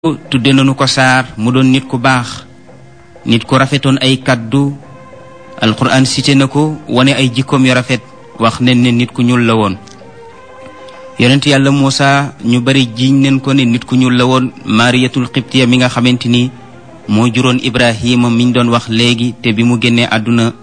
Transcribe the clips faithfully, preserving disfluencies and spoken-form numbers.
tudde nañu ko saar mu doon nit ku baax nit ku rafetoon ay kaddu alquran cité na ko wane ay jikkoom yu rafet wax nen ne nit ku ñuul la woon yonent yàlla Muusa ñu bari jiiñ nen ko ne nit ku ñuul la woon Mariyatul Qibtiya mi nga xamante ni moo juróon Ibrahima miñ doon wax léegi te bi mu génnee àdduna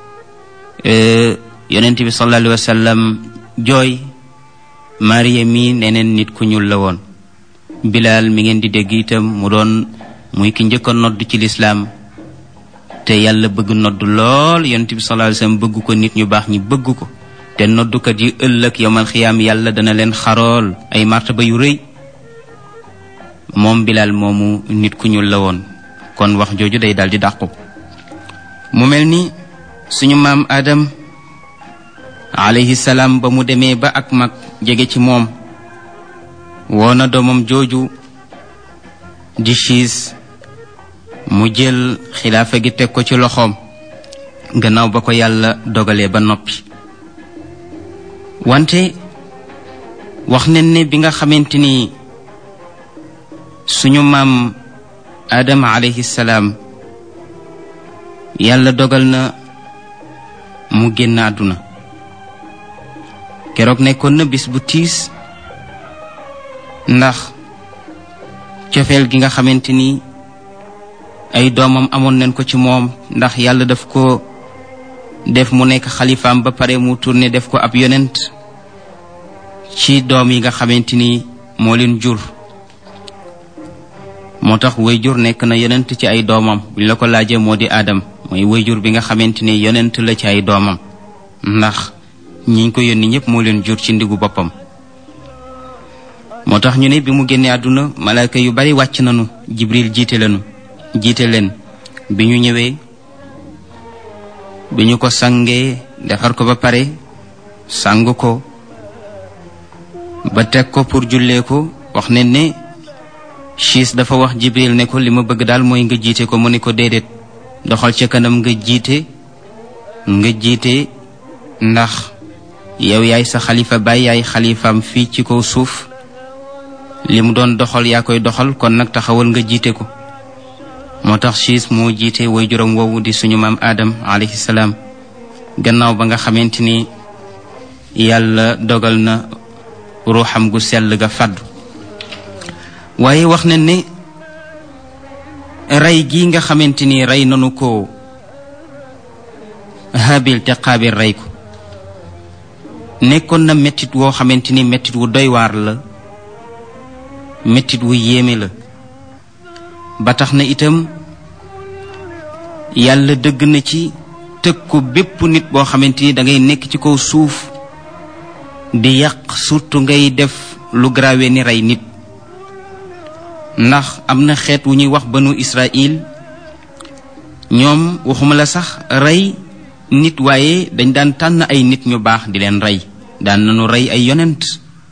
yonent bi sallallahu alayhi wa sallam jooy Mariya mi neneen nit ku ñuul la woon Bilal mi ngeen di dégg itam mu doon muy ki njëkk a nodd ci lislaam te yàlla bëgg nodd lool yonent bi sallallahu alayhi wasallam bëgg ko nit ñu baax ñi bëgg ko te noddukat yi ëllëg yawmal xiyaam yàlla dana leen xarool ay martaba yu rëy moom Bilal moomu nit ku ñuul la woon kon wax jooju day daldi dàqu mu mel ni suñu maam Adam alayhi salaam ba mu demee ba ak mag jege ci moom woona doomam jooju di siis mu jël xilaafa gi teg ko ci loxoom gannaaw ba ko yàlla dogalee ba noppi wante wax nañ ne bi nga xamante ni suñu maam Adama alayhi salaam yàlla dogal na mu génn àdduna keroog nekkoon na bis bu tiis ndax cofeel gi nga xamante ni ay doomam amoon nañ ko ci moom ndax yàlla daf ko def mu nekk xalifaam ba pare mu tourné def ko ab yonent ci doom yi nga xamante ni moo leen jur moo tax wayjur nekk na yonent ci ay doomam buñ la ko laajee moo di Adam mooy wayjur bi nga xamante ni yonent la ci ay doomam ndax ñi ko yónni ñëpp moo leen jur ci ndigu boppam moo tax ñu ne bi mu génnee àdduna malaaka yu bari wàcc nañu jibril jiite lañu jiite leen bi ñu ñëwee bi ñu ko sangee defar ko ba pare sang ko ba teg ko pour jullee ko wax ne ne siis dafa wax jibril ne ko li ma bëgg daal mooy nga jiite ko mu ne ko déedéet doxal ca kanam nga jiite nga jiite ndax yow yaay sa xalifa baay yaay xalifaam fii ci kaw suuf li mu doon doxal yaa koy doxal kon nag taxawal nga jiite ko moo tax siis moo jiite way juróom woowu di suñu maam Adam alayhi salaam gannaaw ba nga xamante ni yàlla dogal na ruuxam gu sell ga fàddu waaye wax na ne rey gi nga xamante ni rey nanu ko Haabil te Qaabil rey ko nekkoon na mettit woo xamante ni mettit wu doy waar la mettit wu yéeme la ba tax na itam yàlla dëgg na ci tëkku bépp nit boo xamante ni dangay nekk ci kaw suuf di yàq surtout ngay def lu grave ni rey nit ndax am na xeet wu ñuy wax banu Israël ñoom waxuma la sax rey nit waaye dañ daan tànn ay nit ñu baax di leen rey daan nañu rey ay yonent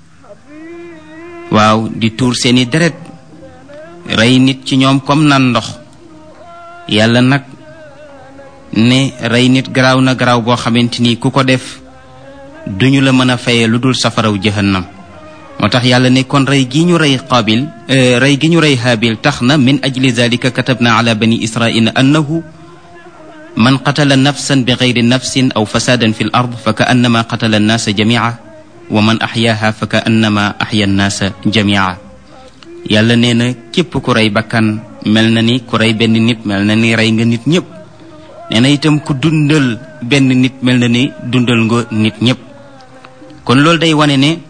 waaw di tuur seeni deret rey nit ci ñoom comme nan ndox yàlla nag ne rey nit garaaw na garaaw boo xamante ni ku ko def duñu la mën a fayee lu dul safaraw jahannam moo tax yàlla ne kon rey gi ñu rey qaabil rey gi ñu rey haabil tax na min ajli zalika katabna ala bani israila annahu man qatala nafsan bi gayri nafsin aw fasadan fi l ard fa ka annama qatala annaasa jamia wa man axyaaha fa ka annama axya annaasa jamia yàlla nee na képp ku rey bakkan mel na ni ku rey benn nit mel na ni rey nga nit ñëpp nee na itam ku dundal benn nit mel na ni dundal nga nit ñëpp kon loolu day wane ne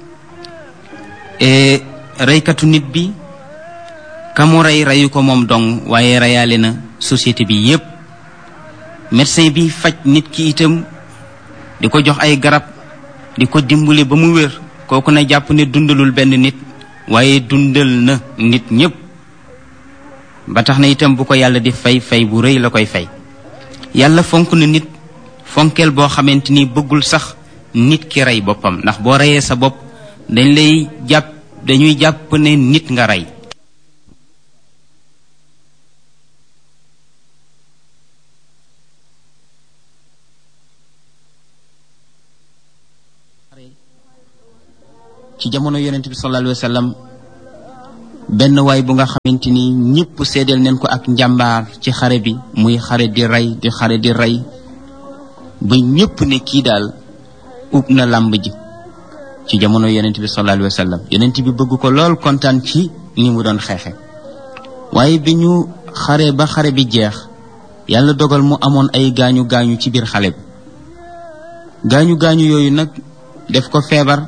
reykatu nit bi ka mu rey reyu ko moom dong waaye reyaale na société bi yépp médecin bi faj nit ki itam di ko jox ay garab di ko dimbali ba mu wér kooku na jàpp ne dundalul benn nit waaye dundal na nit ñépp ba tax na itam bu ko yàlla di fay fay bu rëy la koy fay yàlla fonk na nit fonkeel boo xamante ni bëggul sax nit ki rey boppam ndax boo reyee sa bopp dañ lay jàpp dañuy jàpp ne nit nga rey ci jamono yonent bi sallallahu alayhi wa sallam benn waay bu nga xamante ni ñëpp seedeel neen ko ak njàmbaar ci xare bi muy xare di rey di xare di rey ba ñëpp ne kii daal ub na làmb ji ci jamono yonent bi sallallahu alayhi wa sallam yonent bi bëgg ko lool kontaan ci ni mu doon xeexe waaye bi ñu xare ba xare bi jeex yàlla dogal mu amoon ay gaañu gaañu ci biir xale bi gaañu gaañu yooyu nag def ko feebar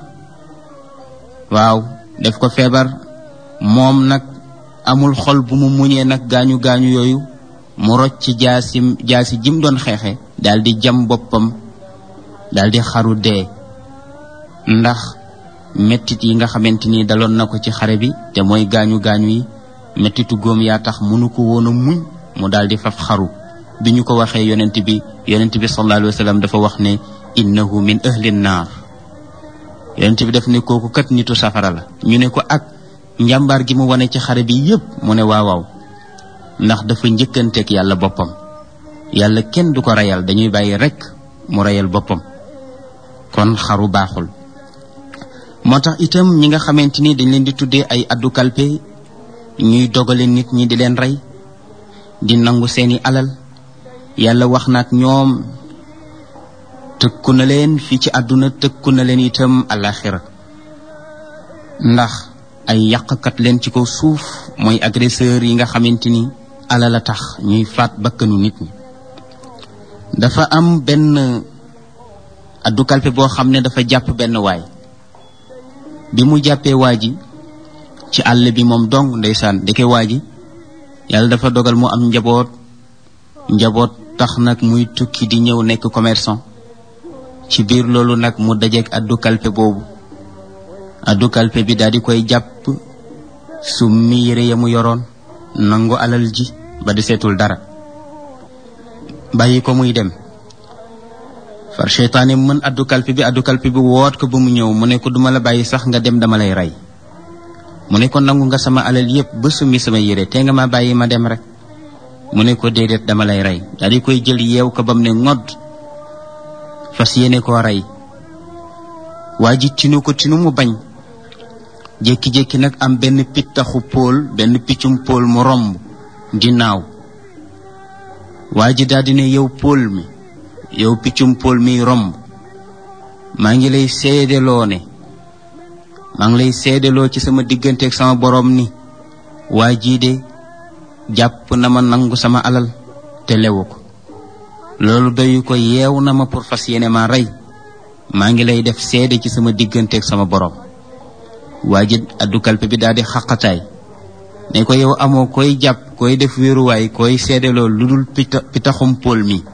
waaw def ko feebar moom nag amul xol bu mu muñee nag gaañu gaañu yooyu mu rocc ci jaasi jaasi jim doon xeexe daal di jam boppam daal di xaru dee ndax mettit yi nga xamante ni daloon na ko ci xare bi te mooy gaañu gaañu yi mettitu góom yaa tax mënu ko woon a muñ mu daal di faf xaru bi ñu ko waxee yonent bi yonent bi sallallahu alayhi wa sallam dafa wax ne innahu min ahli naar yonent bi daf ne kooku kat nitu safara la ñu ne ko ak njàmbaar gi mu wane ci xare bi yépp mu ne waaw waaw ndax dafa njëkkanteeg yàlla boppam yàlla kenn du ko reyal dañuy bàyyi rekk mu reyal boppam kon xaru baaxul moo tax itam ñi nga xamante ni dañ leen di tuddee ay addu kalpe ñuy dogale nit ñi di leen rey di nangu seeni alal yàlla wax na ak ñoom tëkku na leen fii ci àdduna tëkku na leen itam alaxira ndax ay yàqkat leen ci kaw suuf mooy agresseur yi nga xamante ni alal a tax ñuy faat bakkanu nit ñi dafa am benn addu kalpe boo xam ne dafa jàpp benn waay bi mu jàppee waa ji ci àll bi moom dong ndeysaan ndeke waa ji yàlla dafa dogal mu am njaboot njaboot tax nag muy tukki di ñëw nekk commerçant ci biir loolu nag mu dajeek addu kalpe boobu addu kalpe bi daal di koy jàpp summi yére ya mu yoroon nangu alal ji ba di seetul dara bàyyi ko muy dem far seytaane mën addu kalpe bi addu kalpe bi woot ko ba mu ñëw mu ne ko duma la bàyyi sax nga dem dama lay rey mu ne ko nangu nga sama alal yépp ba summi sama yére te nga ma bàyyi ma dem rek mu ne ko déedéet dama lay rey daal di koy jël yeew ko bam ne ngodd fas yéene koo rey waa ji tinu ko tinu mu bañ jékki-jékki nag am benn pittaxu póol benn piccum póol mu romb di naaw waa ji daal di ne yow póol mi yow piccum póol mi romb maa ngi lay seedeloo ne maa ngi lay seedeloo ci sama diggante ak sama borom ni waa jii de jàpp na ma nangu sama alal te lewu ko loolu doyu ko yeew na ma pour fas yéene ma rey maa ngi lay def seede ci sama diggante ak sama borom waa ji addu kalpe bi daal di xaqataay ne ko yow amoo koy jàpp koy def wéeruwaay koy seedeloo lu dul pita pitaxum póol mi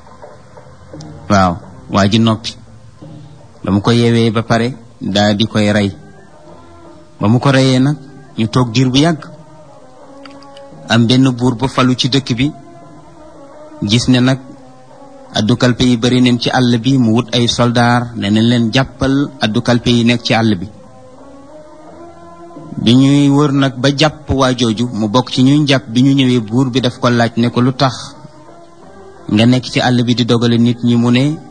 waaw waa ji noppi ba mu ko yeewee ba pare daal di koy rey ba mu ko reyee nag ñu toog diir bu yàgg am benn buur ba falu ci dëkk bi gis ne nag addu kalpe yi bari neen ci àll bi mu wut ay soldaar ne nañ leen jàppal addu kalpe yi nekk ci àll bi bi ñuy wër nag ba jàpp waa jooju mu bokk ci ñuy jàpp bi ñu ñëwee buur bi daf ko laaj ne ko lu tax nga nekk ci àll bi di dogale nit ñi mu ne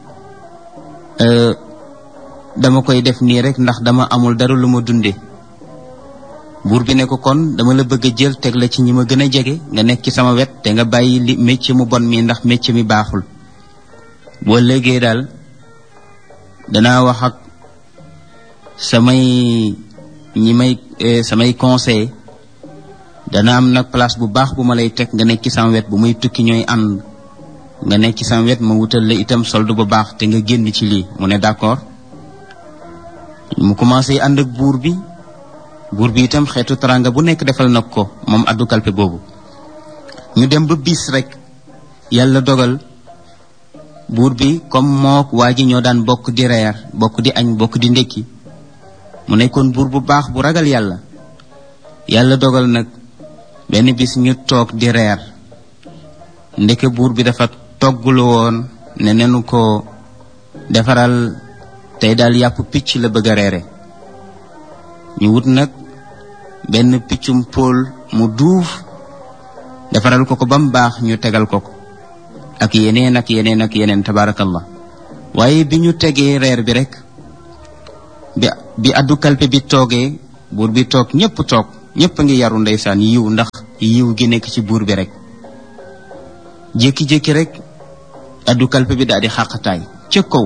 dama koy def nii rek ndax dama amul dara lu ma dunde buur bi ne ko kon dama la bëgg a jël teg la ci ñi ma gën a jege nga nekk ci sama wet te nga bàyyi li métier mu bon mi ndax métier mi baaxul boo léegee daal danaa wax ak samay ñi may samay conseil dana am nag place bu baax bu ma lay teg nga nekk ci sama wet bu muy tukki ñooy ànd nga nekk ci sama wet ma wutal la itam solde bu baax te nga génn ci lii mu ne d'accord mu commencé ànd ak buur bi buur bi itam xeetu taranga bu nekk defal nag ko moom addu kalpe boobu ñu dem ba bis rek yàlla dogal buur bi comme mook waa ji ñoo daan bokk di reer bokk di añ bokk di ndekki mu nekkoon buur bu baax bu ragal yàlla yàlla dogal nag benn bis ñu toog di reer ndeke buur bi dafa toggulu woon ne nenu ko defaral tey daal yàpp picc la bëgg a reere ñu wut nag benn piccum póol mu duuf defaral ko ko ba mu baax ñu tegal ko ko ak yeneen ak yeneen ak yeneen tabarakallah waaye bi ñu tegee reer bi rek bi bi addu kalpe bi toogee buur bi toog ñépp toog ñëpp a ngi yaru ndeysaan yiw ndax yiw gi nekk ci buur bi rek. jékki-jékki rek addu kalpe bi daal di xàqataay ca kaw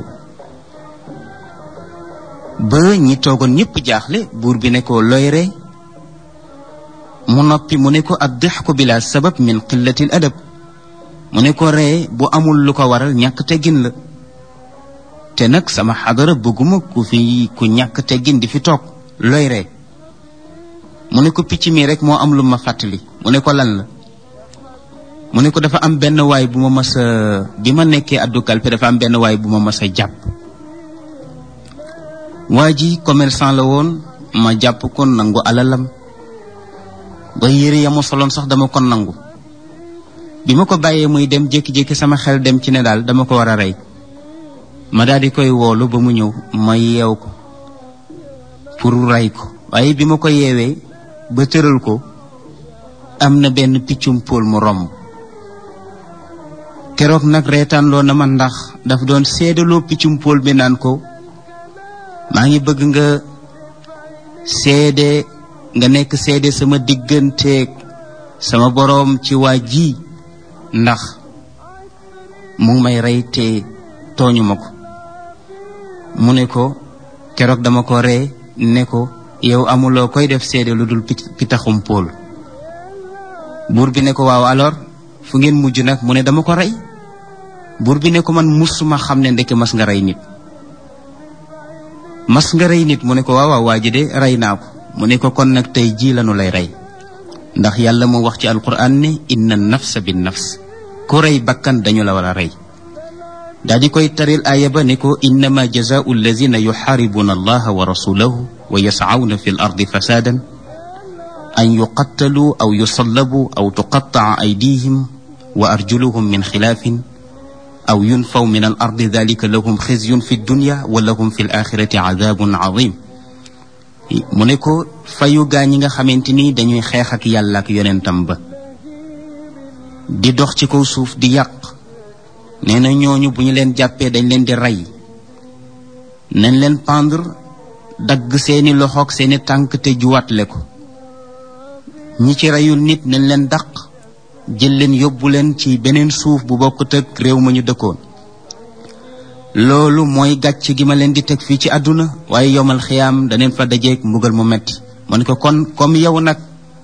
ba ñi toogoon ñëpp jaaxle. buur bi ne ko looy ree mu noppi mu ne ko ad-dihku bila sabab min qillatil adab. mu ne ko ree bu amul lu ko waral ñàkk teggin la te nag sama xadara bëgguma ku fi ku ñàkk teggin di fi toog looy ree. mu ne ko picc mi rek moo am lu ma fàttali. mu ne ko lan la. mu ne ko dafa am benn waay bu ma mas a bi ma nekkee addu kalpe dafa am benn waay bu ma mas a jàpp. waa ji commerçant la woon ma jàpp ko nangu alalam ba yére ya ma soloon sax dama ko nangu. bi ma ko bàyyee muy dem jékki-jékki sama xel dem ci ne daal dama ko war a rey. ma daal di koy woolu ba mu ñëw ma yeew ko pour rey ko. waaye bi ma ko yeewee ba tëral ko am na benn piccum pool mu romb. keroog nag reetaanloo na ma ndax daf doon seedaloo piccum pool bi naan ko maa ngi bëgg nga seede nga nekk seede sama digganteeg sama boroom ci waa ji ndax mu ngi may rey te tooñu ma ko. mu ne ko keroog dama ko ree ne ko yow amuloo koy def seede lu dul pitaxum pool. buur bi ne ko waaw alors fu ngeen mujj nag. mu ne dama ko rey. buur bi ne ko man musuma xam ne ndeke mas nga rey nit. mas nga rey nit mu ne ko waaw waaw waa ji de rey naa ko. mu ne ko kon nag tey jii lanu lay rey ndax yàlla mu wax ci alquran ne inna nafsa bin nafs ku rey bakkan dañu la war a rey. daal di koy taril aaya ba ne ko innama jazaau allazina yuxaaribuna allaha wa rasulahu wa yascawna fi l ardi fasaadan an yuqattalu aw yusallabu aw tuqattaca aydihim wa arjuluhum min xilaafin aw yunfaw min al ardi dalika lahum xizyun fi dunya wa lahum fi l axirati cadaabun cadim. mu ne ko fayu gaa ñi nga xamante ni dañuy xeex ak yàlla ak yonentam ba di dox ci kaw suuf di yàq. nee na ñooñu bu ñu leen jàppee dañ leen di rey nañ leen pendre dagg seeni loxoog seeni tànk te juwaatle ko. ñi ci reyul nit nañ leen dàq jël leen yóbbu leen ci beneen suuf bu bokkut ak réew ma ñu dëkkoon. loolu mooy gàcc gi ma leen di teg fii ci àdduna waaye yomal xiyaam daneen fa dajeeg mbugal mu metti. mu ne ko kon comme yow nag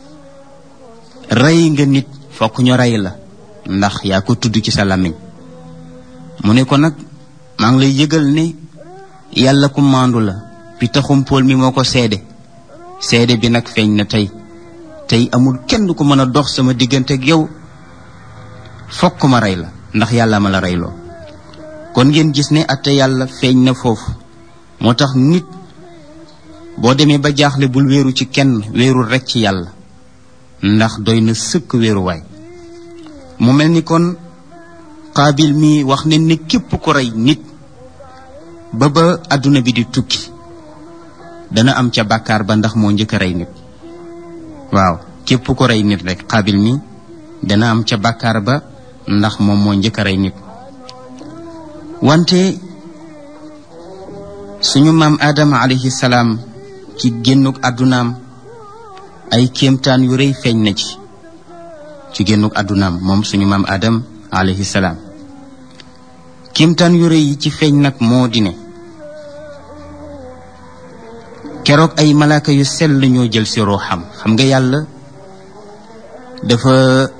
rey nga nit fokk ñu rey la ndax yaa ko tudd ci sa làmmiñ. mu ne ko nag maa ngi lay yëgal ne yàlla ku maandu la. pitaxum pool mi moo ko seede. seede bi nag feeñ na tey tey amul kenn ku mën a dox sama diggante ak yow fokk ma rey la ndax yàlla ma la reyloo. kon ngeen gis ne atte yàlla feeñ na foofu. moo tax nit boo demee ba jaaxle bul wéeru ci kenn wéerul rekk ci yàlla ndax doy na sëkk wéeruwaay. mu mel ni kon Qaabil mi wax ne ne képp ku rey nit ba ba àdduna bi di tukki dana am ca bàkkaar ba ndax moo njëkk a rey nit. waaw képp ku rey nit rek Qaabil mi dana am ca bàkkaar ba ndax moom moo njëkk a rey nit. wante suñu maam Adama alayhi salaam ci génnuk àddunaam ay kéemtaan yu rëy feeñ na ci ci génnuk àddunaam moom suñu maam Adam alayhi salaam. kéemtaan yu rëy yi ci feeñ nag moo di ne keroog ay malaaka yu sell ñoo jël si ruuxam. xam nga yàlla dafa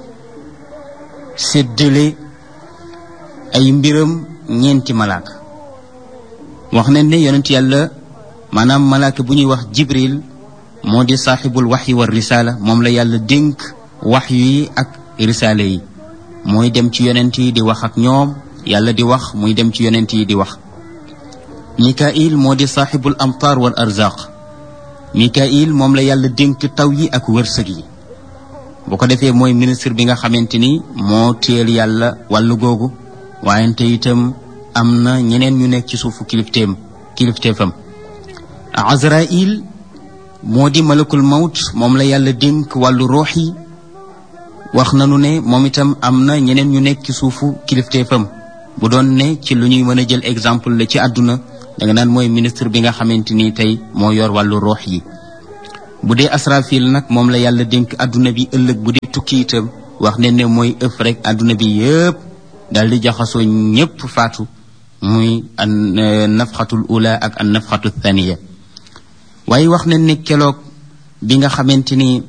séddale ay mbiram ñeenti malaaka. wax nañ ne yonent yàlla maanaam malaaka bu ñuy wax jibril moo di saaxibul waxyi wa risaala moom la yàlla dénk waxyu yi ak risaala yi. mooy dem ci yonent yi di wax ak ñoom yàlla di wax muy dem ci yonent yi di wax. mikail moo di saaxibul amtaar wal arzaq. mikail moom la yàlla dénk taw yi ak wërsëg yi. bu ko defee mooy ministre bi nga xamante ni moo téel yàlla wàllu googu. waayante itam am na ñeneen ñu nekk ci suufu kilifteem kilifteefam. azrail moo di malakul mawt moom la yàlla dénk wàllu ruux yi. wax nanu ne moom itam am na ñeneen ñu nekk ci suufu kilifteefam. bu doon ne ci lu ñuy mën a jël exemple la ci àdduna da nga naan mooy ministre bi nga xamante ni tey moo yor wàllu ruux yi. bu dee asrafil nag moom la yàlla dénk adduna bi ëllëg bu dee tukki itam wax ne ne mooy ëf rek adduna bi yëpp daal di jaxasoo ñépp faatu muy an nafxatul ula ak an nafxatu thaniya waaye wax ne ne keloog bi nga xamante ni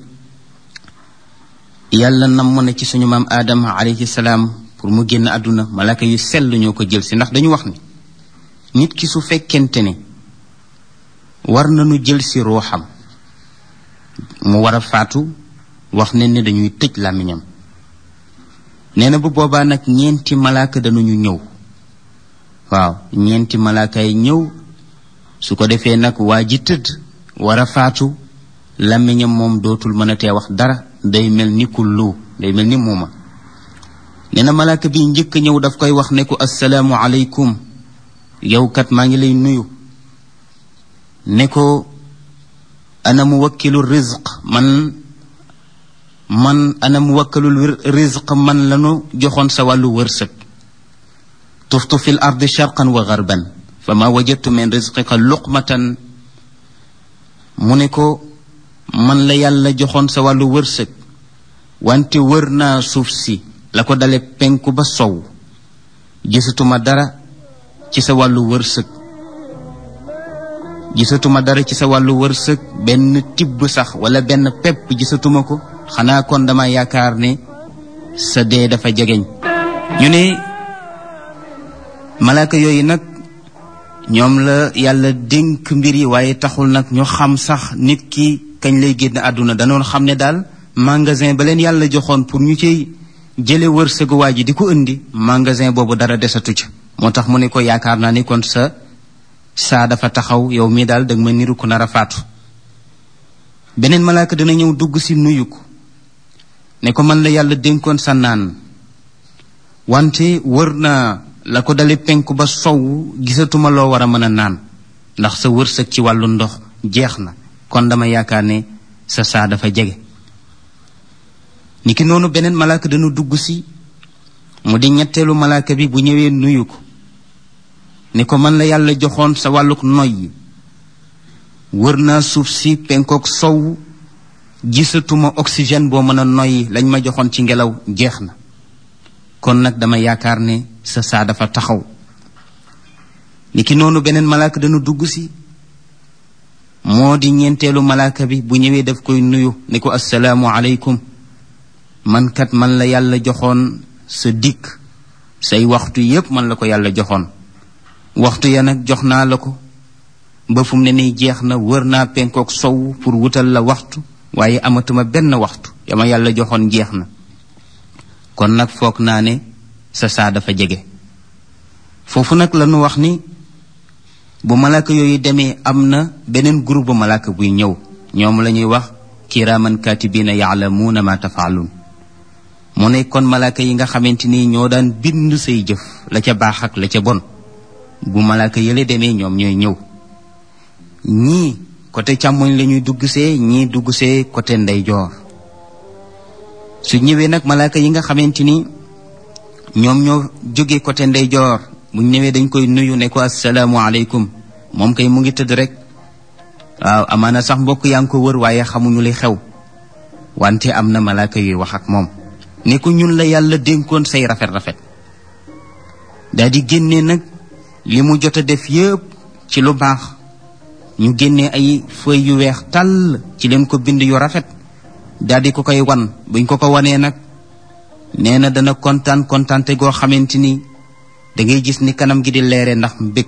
yàlla namm na ci suñu maam aadama alayhi salaam pour mu génn àdduna malaaka yu sell ñoo ko jël si ndax dañu wax ni nit ki su fekkente ne war nañu jël si ruuxam mu war a faatu wax ne ne dañuy tëj làmmiñam nee na bu boobaa nag ñeenti malaaka danañu ñëw waaw ñeenti malaaka yi ñëw su ko defee nag waa ji tëdd war a faatu làmmiñam moom dootul mën a tee wax dara day mel ni kullu day mel ni muuma nee na malaaka bi njëkk ñëw daf koy wax ne ko assalaamu aleykum yow kat maa ngi lay nuyu ne ko ana muwakkilu rizq man man ana muwakkilu rizq man lanu joxoon sa wàllu wërsëg tuftu fi l ardi sharqan wa garban fa ma wajadtu min rizqika luqmatan mu ne ko man la yàlla joxoon sa wàllu wërsëg wante wër naa suuf si la ko dale penku ba sow gisatuma dara ci sa wàllu wërsëg gisatuma dara ci sa wàllu wërsëg benn tibb sax wala benn pepp gisatuma ko xanaa kon dama yaakaar ne sa dee dafa jegeñ ñu ne malaaka yooyu nag ñoom la yàlla dénk mbir yi waaye taxul nag ñu xam sax nit ki kañ lay génn àdduna danoon xam ne daal magasin ba leen yàlla joxoon pour ñu ciy jële wërsëgu waa ji di ko indi magasin boobu dara desatu ca moo tax mu ne ko yaakaar naa ni kon sa saa dafa taxaw yow mii daal danga ma niru ku nar a faatu beneen malaaka dana ñëw dugg si nuyu ko ne ko man la yàlla dénkoon sa naan wante wër naa la ko dale penku ba sow gisatuma loo war a mën a naan ndax sa wërsëg ci wàllu ndox jeex na kon dama yaakaar ne sa saa dafa jege niki noonu beneen malaaka dana dugg si mu di ñetteelu malaaka bi bu ñëwee nuyu ko ni ko man la yàlla joxoon sa wàlluk noyyi wër naa suuf si penkook sow gisatuma oxygène boo mën a noyyi lañ ma joxoon ci ngelaw jeex na kon nag dama yaakaar ne sa saa dafa taxaw niki noonu beneen malaaka dana dugg si moo di ñeenteelu malaaka bi bu ñëwee daf koy nuyu ni ko assalaamu aleykum man kat man la yàlla joxoon sa dikk say waxtu yépp man la ko yàlla joxoon waxtu ya nag jox naa la ko ba fu mu ne nii jeex na wër naa penkook sow pour wutal la waxtu waaye amatuma benn waxtu yama yàlla joxoon jeex na kon nag foog naa ne sa saa dafa jege foofu nag la ñu wax ni bu malaaka yooyu demee am na beneen groupe bu malaaka buy ñëw ñoom la ñuy wax kiraaman kaatibiina yaalamuuna ma tafaaluun mu ne kon malaaka yi nga xamante ni ñoo daan bind say jëf la ca baax ak la ca bon bu malaaka yële demee ñoom ñooy ñëw ñii côté càmmoñ la ñuy dugg see ñii dugg see côté ndeyjoor su ñëwee nag malaaka yi nga xamante ni ñoom ñoo jógee côté ndeyjoor bu ñëwee dañ koy nuyu ne ko assalaamu aleykum moom kay mu ngi tëdd rek waaw amaana sax mbokk yaa ngi ko wër waaye xamuñu li xew wante am na malaaka yuy wax ak moom ne ko ñun la yàlla dénkoon say rafet rafet daal di génne nag li mu jot a def yépp ci lu baax ñu génnee ay feuilles yu weex tàll ci leen ko bind yu rafet daal di ko koy wan buñ ko ko wanee nag nee na dana kontaan kontaante goo xamante ni da ngay gis ni kanam gi di leere ndax mbég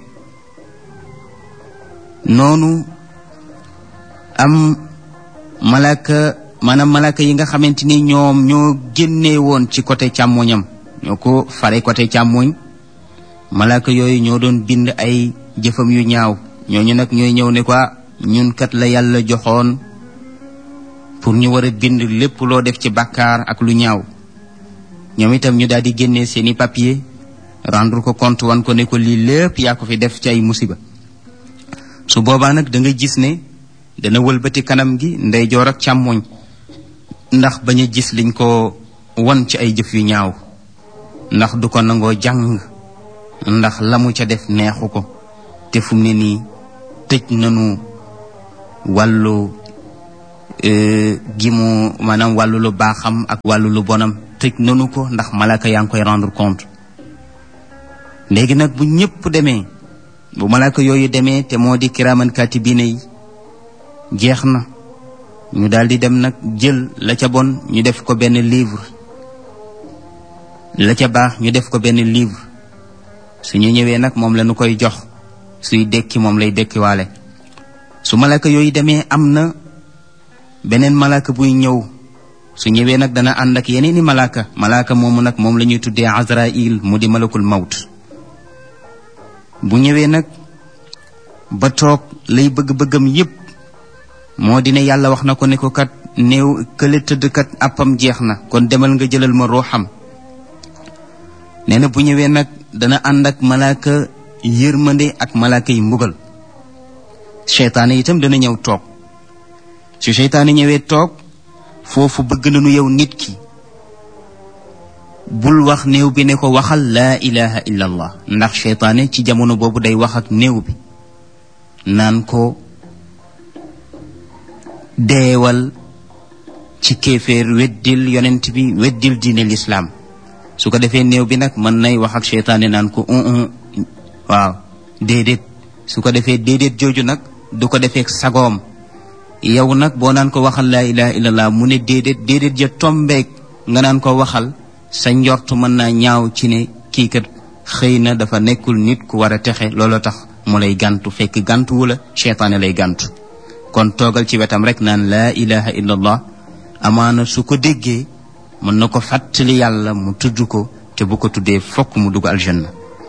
noonu am malaaka maanaam malaaka yi nga xamante ni ñoom ñoo génnee woon ci côté càmmoñam ñoo ko fare côté càmmoñ malaaka yooyu ñoo doon bind ay jëfam yu ñaaw ñooñu nag ñooy ñëw ne ko ñun kat la yàlla joxoon pour ñu war a bind lépp loo def ci bàkkaar ak lu ñaaw ñoom itam ñu daal di génnee seeni papier rendre ko compte wan ko ne ko lii lépp yaa ko fi def ci ay musiba su boobaa nag da nga gis ne dana wëlbati kanam gi ndeyjoor ak càmmoñ ndax bañ a gis liñ ko won ci ay jëf yu ñaaw ndax du ko nangoo jàng ndax la mu ca def neexu ko te fu mu ne nii tëj nanu wàllu gi mu maanaam wàllu lu baaxam ak wàllu lu bonam tëj nanu ko ndax malaaka yaa ngi koy rendre compte. léegi nag bu ñëpp demee bu malaaka yooyu demee te moo di kiraaman kaatibiina yi jeex na ñu daal di dem nag jël la ca bon ñu def ko benn livre la ca baax ñu def ko benn livre suñu ñëwee nag moom la ñu koy jox suy dekki moom lay dekkiwaale. su malaaka yooyu demee am na beneen malaaka buy ñëw su ñëwee nag dana ànd ak yeneeni malaaka malaaka moomu nag moom la ñuy tuddee Azraïl mu di malakul mawt. bu ñëwee nag ba toog lay bëgg-bëggam yépp moo di ne yàlla wax na ko ne ko kat néew kële tëdd kat àppam jeex na kon demal nga jëlal ma ruuxam. nee na bu ñëwee nag dana ànd ak malaaka yërmande ak malaaka yi mbugal. seytaane itam dana ñëw toog su seytaane ñëwee toog foofu bëgg nañu yow nit ki bul wax néew bi ne ko waxal laa ilaha illa allah ndax seytaane ci jamono boobu day wax ak néew bi naan ko deewal ci kéeféer weddil yonent bi weddil diine lislaam. su ko defee néew bi nag mën nay wax ak seytaane naan ko un un waaw déedéet su ko defee déedéet jooju nag du ko defee sagoom yow nag boo naan ko waxal laa ilaha illallah mu ne déedéet déedéet ja tombeek nga naan ko waxal sa njort mën naa ñaaw ci ne kii kat xëy na dafa nekkul nit ku war a texe looloo tax mu lay gàntu fekk gàntu wala seytaane lay gàntu. kon toogal ci wetam rek naan laa ilaha illallah amaana su ko déggee mën na ko fàttali yàlla mu tudd ko te bu ko tuddee fokk mu dugg aljanna.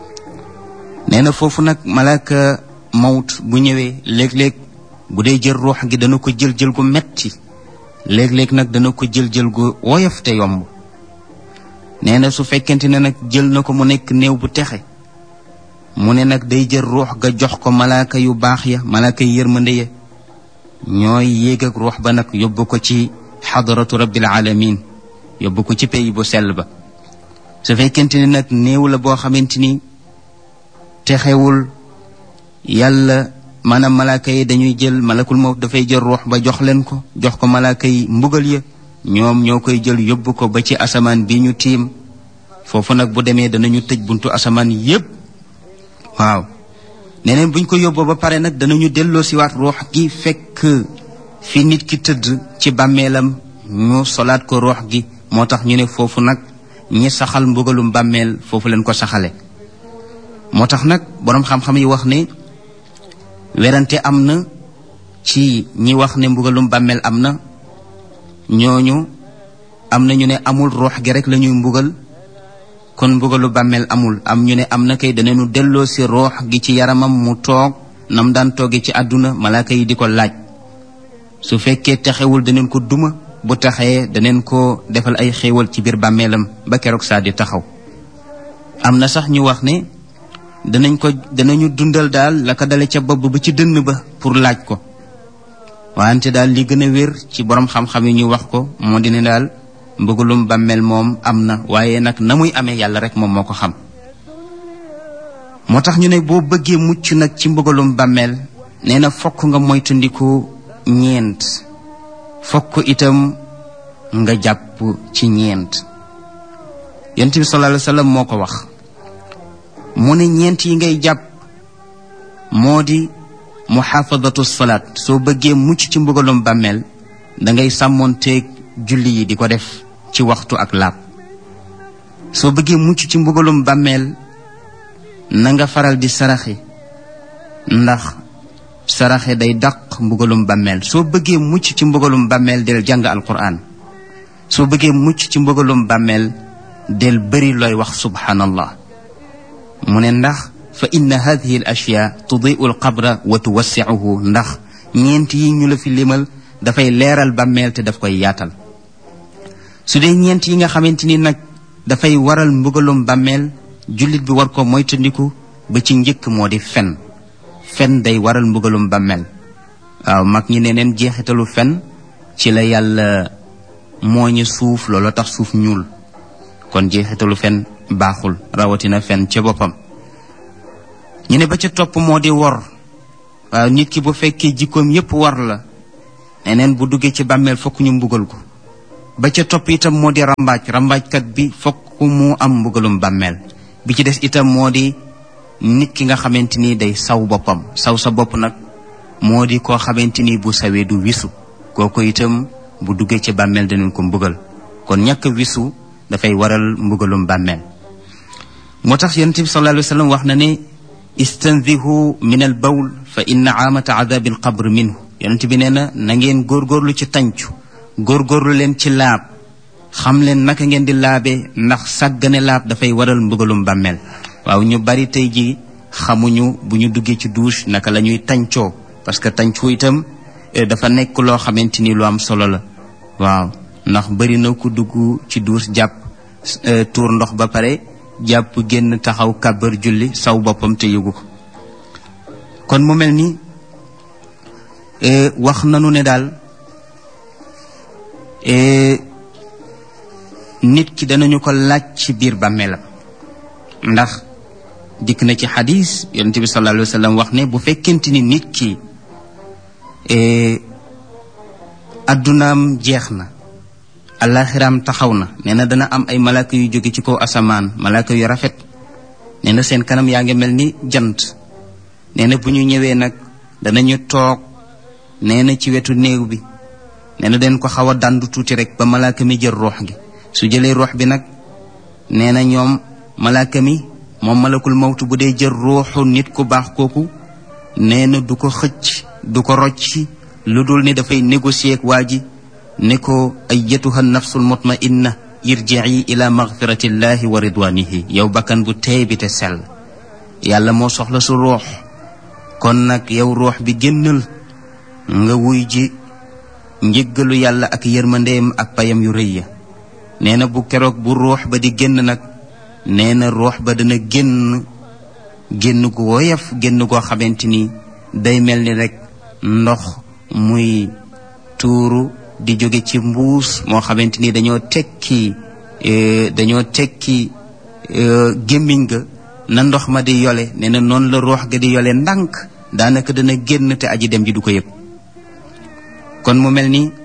nee na foofu nag malaaka mawt bu ñëwee léeg-léeg bu dee jël ruux gi dana ko jël jël gu metti léeg-léeg nag dana ko jël jël gu woyof te yomb. nee na su fekkente ne nag jël na ko mu nekk néew bu texe mu ne nag day jël ruux ga jox ko malaaka yu baax ya malaaka yu yërmande ya ñooy yéeg ak ruux ba nag yóbbu ko ci xadaratu rabbil alamin yóbbu ko ci pays bu sell ba. su fekkente ne nag néew la boo xamante ni texewul yàlla maanaam malaaka yi dañuy jël malakul mawt dafay jël ruux ba jox leen ko jox ko malaaka yi mbugal ya ñoom ñoo koy jël yóbbu ko ba ci asamaan bi ñu tiim. foofu nag bu demee danañu tëj buntu asamaan yépp waaw neneen buñ ko yóbboo ba pare nag danañu delloo si waat ruux gi fekk fi nit ki tëdd ci bàmmeelam ñu solaat ko ruux gi. moo tax ñu ne foofu nag ñi saxal mbugalum bàmmeel foofu leen ko saxale. moo tax nag boroom xam-xam yi wax ne werante am na ci ñi wax ne mbugalum bàmmeel am na ñooñu am na ñu ne amul ruux gi rek la ñuy mbugal kon mbugalu bàmmeel amul. am ñu ne am na kay danañu delloo si ruux gi ci yaramam mu toog nam daan toogee ci àdduna malaaka yi di ko laaj. su fekkee texewul daneen ko duma bu taxee daneen ko defal ay xéewal ci biir bàmmeelam ba keroog saa di taxaw. am na sax ñu wax ne danañ ko danañu dundal daal la ko dale ca bopp ba ci dënn ba pour laaj ko wante daal li gën a wér ci borom xam-xam yi ñu wax ko moo di ne daal mbugalum bàmmeel moom am na waaye nag na muy amee yàlla rek moom moo ko xam. moo tax ñu ne boo bëggee mucc nag ci mbugalum bàmmeel nee na fokk nga moytandiku ñeent fokk itam nga jàpp ci ñeent. yonent bi sallallahu alayhi wa sallam moo ko wax mu ne ñeent yi ngay jàpp moo di muhaafadatu salaat. soo bëggee mucc ci mbugalum bàmmeel da ngay sàmmoonteeg julli yi di ko def ci waxtu ak laab. soo bëggee mucc ci mbugalum bàmmeel na nga faral di saraxe ndax saraxe day dàq mbugalum bàmmeel. soo bëggee mucc ci mbugalum bàmmeel del jàng alquran. soo bëggee mucc ci mbugalum bàmmeel del bëri looy wax subhanallah. mu ne ndax fa inna hadihi al ashyaa tudiu al qabra wa tuwassiuhu ndax ñeent yi ñu la fi limal dafay leeral bàmmeel te daf koy yaatal. su dee ñeent yi nga xamante ni nag dafay waral mbugalum bàmmeel jullit bi war ko moytandiku ba ci njëkk moo di fen. fen day waral mbugalum bàmmeel. waaw mag ñi ne neen jeexitalu fen ci la yàlla mooñe suuf looloo tax suuf ñuul kon jeexitalu fen baaxul rawatina fen ca boppam. ñu ne ba ca topp moo di wor. waaw nit ki bu fekkee jikkoom yépp war la neneen bu duggee ci bàmmeel fokk ñu mbugal ko ba ca topp itam moo di rambaaj rambaajkat bi fokk mu am mbugalum bàmmeel bi ci des itam moo di nit ki nga xamante ni day saw boppam saw sa bopp nag moo di koo xamante ni bu sawee du wisu kooku itam bu duggee ci bàmmeel danañ ko mbugal kon ñàkk wisu dafay waral mbugalum bàmmeel moo tax yonent bi sallallahu alayhi wa sallam wax na ne istanzihu min al bawl fa inna aamata adabi al qabr minhu yonent bi nee na na ngeen góorgóorlu ci tàncu góorgóorlu leen ci laab xam leen naka ngeen di laabee ndax sàggane laab dafay waral mbugalum bàmmeel waaw ñu bari tey ji xamuñu bu ñu duggee ci douche naka la ñuy tàncoo parce que tàncu itam dafa nekk loo xamante ni lu am solo la waaw ndax bari na ku dugg ci douche jàpp tuur ndox ba pare jàpp génn taxaw kàbbar julli saw boppam te yëgu ko kon mu mel ni wax nanu ne daal nit ki danañu ko laaj ci biir bàmmeelam ndax dikk na ci xadis yonent bi sallallahu alayhi wa sallam wax ne bu fekkente ni nit ki addunaam jeex na alaxiraam taxaw na nee na dana am ay malaaka yu jóge ci kaw asamaan malaaka yu rafet nee na seen kanam yaa ngi mel ni jant nee na bu ñu ñëwee nag danañu toog nee na ci wetu néew bi nee na den ko xaw a dandu tuuti rek ba malaaka mi jël ruux gi su jëlee ruux bi nag nee na ñoom malaaka mi moom malakul mawtu bu dee jël ruuxu nit ku baax kooku nee na du ko xëcc du ko rocci lu dul ni dafay négocier ak waa ji ne ko ayyatuha nafsul mutmainna irji'i ila maghfiratillahi wa ridwanihi yow bakkan bu teey bi te sell yàlla moo soxla su ruux kon nag yow ruux bi génnal nga wuy ji njëggalu yàlla ak yërmandeem ak payam yu rëy ya nee na bu keroog bu ruux ba di génn nag nee na ruux ba dana génn génn gu woyof génn goo xamante ni day mel ni rek ndox muy tuuru di jóge ci mbuus moo xamante ni dañoo tekki dañoo tekki gémmiñ ga na ndox ma di yole nee na noonu la ruux ga di yole ndànk daanaka dana génn te aji dem ji du ko yëg kon mu mel ni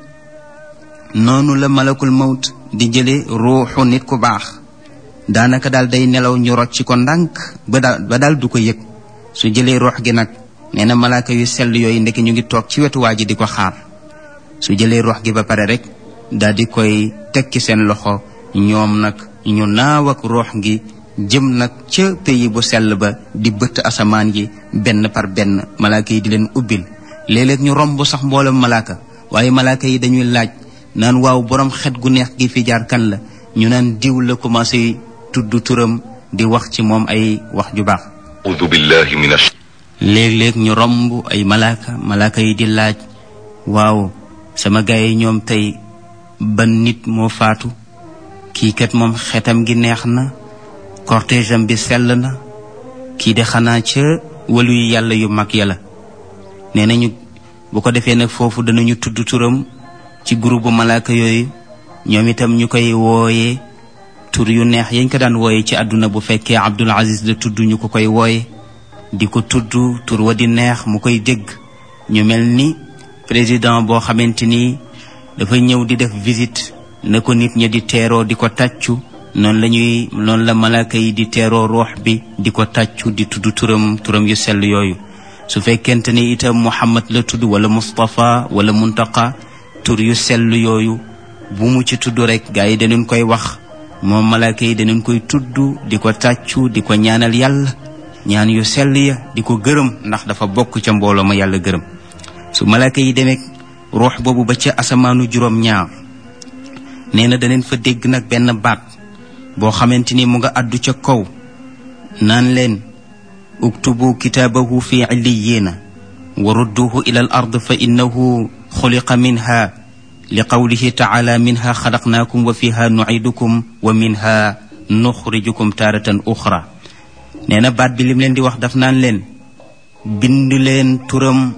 noonu la malakul mawt di jële ruuxu nit ku baax daanaka daal day nelaw ñu rocc ko ndànk ba daal ba daal du ko yëg su jëlee ruux gi nag nee na malaaka yu sell yooyu ndeke ñu ngi toog ci wetu waa ji di ko xaar su jëlee ruux gi ba pare rek daal di koy tekki seen loxo ñoom nag ñu naaw ak ruux gi jëm nag ca pays bu sell ba di bëtt asamaan yi benn par benn malaaka yi di leen ubbil léeg-léeg ñu romb sax mboolem malaaka waaye malaaka yi dañuy laaj naan waaw borom xet gu neex gi fi jaar kan la ñu naan diw la commencé tudd turam di wax ci moom ay wax ju baax a'uudu billahi minash léeg-léeg ñu romb ay malaaka malaaka yi di laaj waaw sama gaay yi ñoom tey ban nit moo faatu kii kat moom xetam gi neex na cortège am bi sell na kii de xanaa ca walu yi yàlla yu mag yàlla nee nañu bu ko defee nag foofu danañu tudd turam ci groupe bu malaaka yooyu ñoom itam ñu koy wooyee tur yu neex yañ ko daan wooye ci àdduna bu fekkee Abdul Aziz la tudd ñu ko koy wooye di ko tudd tur wa di neex mu koy dégg ñu mel ni président boo xamante ni dafa ñëw di def visite na ko nit ñi di teeroo di ko tàccu noonu la ñuy noonu la malaaka yi di teeroo ruux bi di ko tàccu di tudd turam turam yu sell yooyu su fekkente ni itam Muhammad la tudd wala Mustafa wala Muntaqa tur yu sell yooyu bu mu ci tudd rek gaa yi dañu koy wax moom malaaka yi dañu koy tudd di ko tàccu di ko ñaanal yàlla ñaan yu sell ya di ko gërëm ndax dafa bokk ca mbooloo ma yàlla gërëm su malaaka yi demee ruux boobu ba ca asamaanu juróom ñaar nee na daneen fa dégg nag benn baat boo xamante ni mu nga àddu ca kaw naan leen uktubu kitaabahu fi illiyiina wa rudduhu ila al ard fa innahu xuliqa minha li qawlihi taala minha xalaqnaakum wa fiha nucidukum wa minha nuxrijukum taaratan uxra nee na baat bi lim leen di wax daf naan leen bind leen turam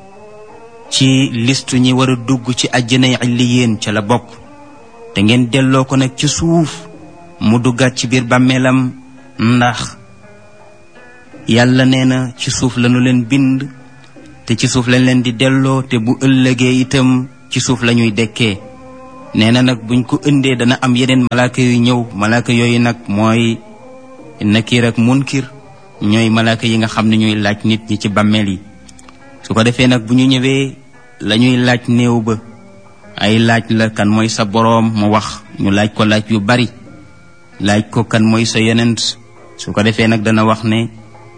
ci listu ñi war a dugg ci àjjanay illiyeen ca la bokk te ngeen delloo ko nag ci suuf mu duggaat ci biir bàmmeelam ndax yàlla nee na ci suuf lañu leen bind te ci suuf lañ leen di delloo te bu ëllëgee itam ci suuf la ñuy dekkee. nee na nag buñ ko ëndee dana am yeneen malaaka yu ñëw malaaka yooyu nag mooy Nakiir ak Munkir ñooy malaaka yi nga xam ne ñooy laaj nit ñi ci bàmmeel yi. su ko defee nag bu ñu ñëwee la ñuy laaj néew ba ay laaj la kan mooy sa boroom mu wax ñu laaj ko laaj yu bari laaj ko kan mooy sa yonent su ko defee nag dana wax ne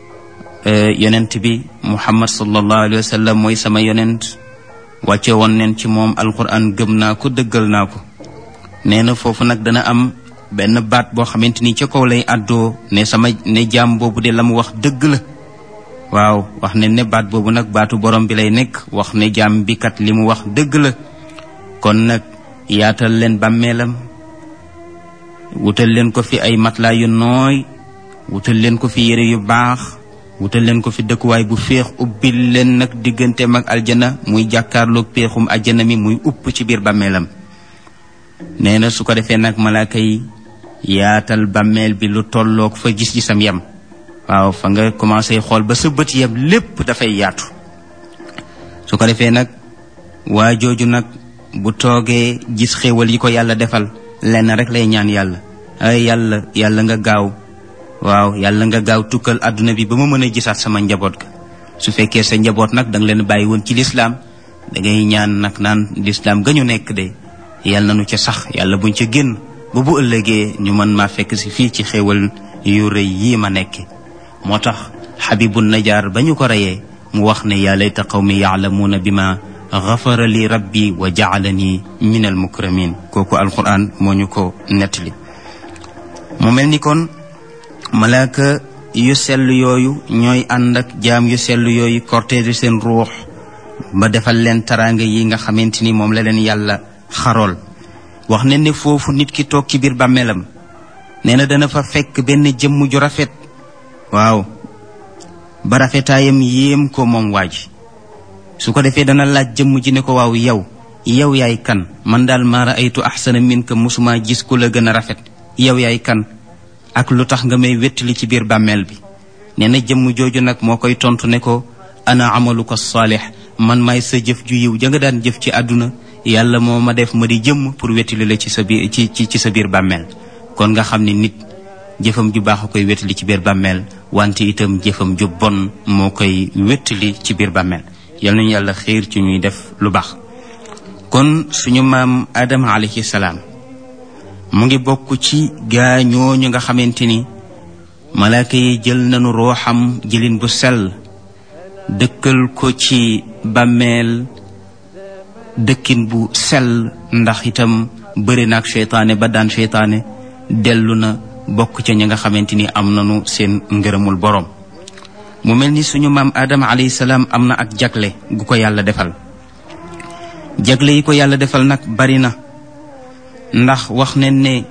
yonent bi Muhammad sallallahu alayhi wa sallam mooy sama yonent wàcce woon neen ci moom alquran gëm naa ko dëggal naa ko. nee na foofu nag dana am benn baat boo xamante ni ca kaw lay àddoo ne sama ne jaam boobu de la mu wax dëgg la. waaw wax ne ne baat boobu nag baatu borom bi lay nekk wax ne jaam bi kat li mu wax dëgg la. kon nag yaatal leen bàmmeelam wutal leen ko fi ay matelas yu nooy wutal leen ko fi yére yu baax wutal leen ko fi dëkkuwaay bu féex ubbil leen nag digganteem ak aljana muy jàkkaarloog péexum aljana mi muy upp ci biir bàmmeelam. nee na su ko defee nag malaaka yi yaatal bàmmeel bi lu tolloog fa gis-gisam yam waaw fa nga commencé xool ba sa bët yam lépp dafay yaatu. su ko defee nag waa jooju nag bu toogee gis xéewal yi ko yàlla defal lenn rek lay ñaan yàlla ay yàlla yàlla nga gaaw waaw yàlla nga gaaw tukkal àdduna bi ba ma mën a gisaat sama njaboot ga. su fekkee sa njaboot nag danga leen bàyyi woon ci lislaam dangay ñaan nag naan lislaam ga ñu nekk de yàlla nañu ca sax yàlla buñ ca génn ba bu ëllëgee ñu mën maa fekk si fii ci xéewal yu rëy yii ma nekke. moo tax Xabibu Najaar ba ñu ko reyee mu wax ne yaa layta qawmi yaalamuuna bi ma gafara li rabbi wa jaalani min al mukramin. kooku alquran moo ñu ko nettali. mu mel ni kon malaaka yu sell yooyu ñooy ànd ak jaam yu sell yooyu cortège seen ruux ba defal leen taraanga yi nga xamante ni moom la leen yàlla xarool. wax ne ne foofu nit ki toog ci biir bàmmeelam nee na dana fa fekk benn jëmm ju rafet waaw ba rafetaayam yéem ko moom waaj. su ko defee dana laaj jëmm ji ne ko waaw yow yow yaay kan man daal maa raaytu ahsana minka musuma gis ku la gën a rafet yow yaay kan ak lu tax nga may wettali ci biir bàmmeel bi. nee na jëmm jooju nag moo koy tontu ne ko ana amaluka saalih man maay sa jëf ju yiw ja nga daan jëf ci àdduna yàlla moo ma def ma di jëmm pour wettali la ci sa biir ci ci ci sa biir bàmmeel. kon nga xam ne nit jëfam ju baax a koy wettali ci biir bàmmeel wante itam jëfam ju bon moo koy wettali ci biir bàmmeel. yal nañu yàlla xiir ci ñuy def lu baax. kon suñu maam Adama alayhi salaam mu ngi bokk ci gaa ñooñu nga xamante ni malaaka yi jël nañu rooxam jëlin bu sell dëkkal ko ci bàmmeel dëkkin bu sell ndax itam bëri na ak seytaane ba daan seytaane dellu na bokk ca ñi nga xamante ni am nañu seen ngërëmul boroom. mu mel ni suñu maam Adama alayhi salaam am na ak jagle gu ko yàlla defal. jagle yi ko yàlla defal nag bari na ndax wax ne ne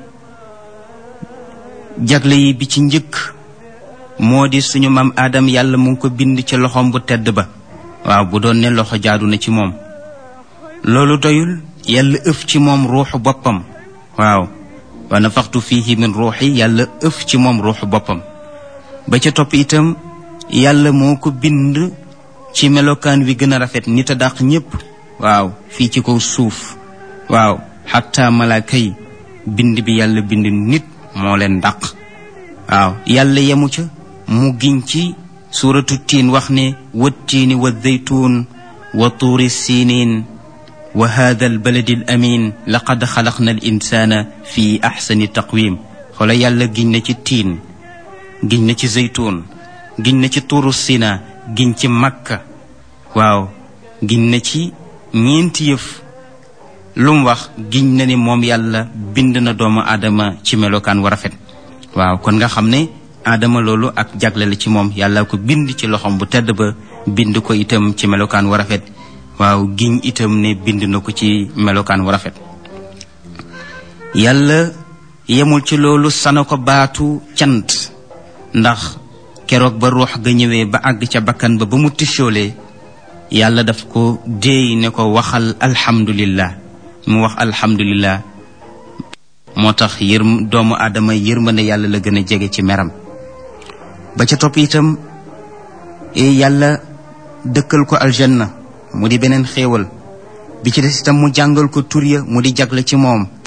jagle yi bi ci njëkk moo di suñu maam Adam yàlla mu ngi ko bind ci loxoom bu tedd ba. waaw bu doon ne loxo jaadu na ci moom loolu doyul yàlla ëf ci moom ruuxu boppam. waaw wa nafaxtu fiihi min ruuxi yàlla ëf ci moom ruuxu boppam. ba ca topp itam yàlla moo ko bind ci melokaan wi gën a rafet nit a dàq ñépp. waaw fii ci kaw suuf waaw xatta malaaka yi bind bi yàlla bind nit moo leen dàq. waaw yàlla yemu ca mu giñ ci suuratu tiin wax ne wattiini wa zeytuun wa tuuri siiniin wa haada al baladi al amin laqad xalaqna al insaana fi axsani taqwim. xoola yàlla giñ na ci tiin giñ na ci zeytuun giñ na ci tuuru sina giñ ci makka waaw giñ na ci ñeenti yëf. lu mu wax giñ na ni moom yàlla bind na doomu aadama ci melokaan wu rafet. waaw kon nga xam ne aadama loolu ak jagle la ci moom yàlla ko bind ci loxoom bu tedd ba bind ko itam ci melokaan wu rafet. waaw giñ itam ne bind na ko ci melokaan wu rafet. yàlla yemul ci loolu sana ko baatu cant ndax keroog ba ruux ga ñëwee ba àgg ca bakkan ba ba mu tichoolee yàlla daf ko déey ne ko waxal alhamdulillah mu wax alhamdulillah. moo tax yër doomu aadama yërmande yàlla la gën a jege ci meram. ba ca topp itam yàlla dëkkal ko aljanna mu di beneen xéewal bi ci des itam mu jàngal ko tur ya mu di jagle ci moom